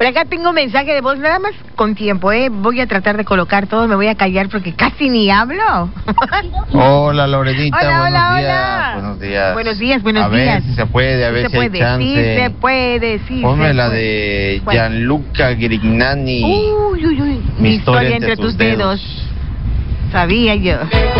Por acá tengo mensaje de voz, nada más con tiempo, voy a tratar de colocar todo, me voy a callar porque casi ni hablo. Hola, Lorenita, hola. buenos días. Buenos días. A ver si se puede, a ver si hay chance. Sí se puede, Ponme la de Gianluca Grignani. Uy. Mi historia entre tus dedos. Sabía yo.